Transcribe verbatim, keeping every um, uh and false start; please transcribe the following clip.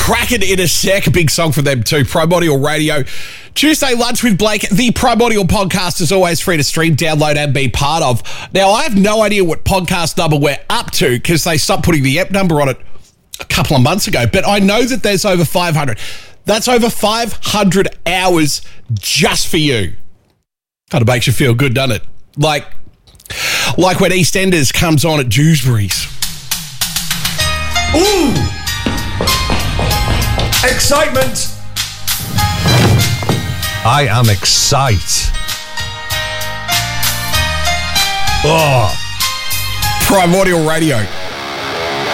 Kraken in a sec. A big song for them too. Primordial Radio. Tuesday Lunch with Blake. The Primordial podcast is always free to stream, download and be part of. Now, I have no idea what podcast number we're up to because they stopped putting the ep number on it a couple of months ago, but I know that there's over five hundred. That's over five hundred hours just for you. Kind of makes you feel good, doesn't it? Like, like when EastEnders comes on at Dewsbury's. Ooh! Excitement! I am excited. Oh. Primordial Radio.